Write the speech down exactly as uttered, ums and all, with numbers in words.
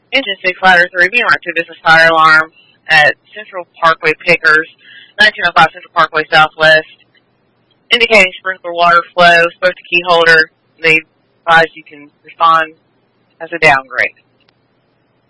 Engine six Ladder three, being right to business fire alarm at Central Parkway Pickers, nineteen oh five Central Parkway Southwest, indicating sprinkler water flow. Spoke to key holder. They advise you can respond as a downgrade.